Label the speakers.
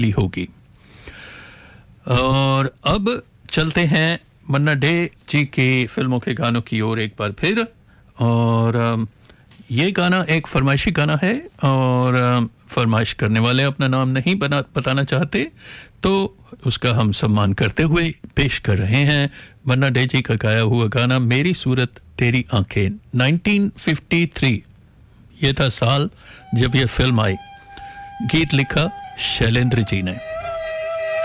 Speaker 1: होगी। और अब चलते हैं मन्ना डे जी के फिल्मों के गानों की ओर एक बार फिर। और ये गाना एक फरमाइशी गाना है और फरमाइश करने वाले अपना नाम नहीं बताना चाहते, तो उसका हम सम्मान करते हुए पेश कर रहे हैं मन्ना डे जी का गाया हुआ गाना मेरी सूरत तेरी आंखें। 1953 ये था साल जब ये फिल्म आई। गीत लिखा शैलेंद्र जी ने।